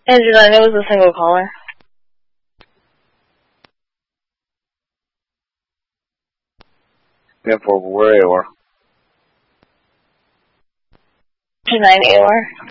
Andrew 9, it was a single caller. Then for where AOR? Andrew 9 AOR.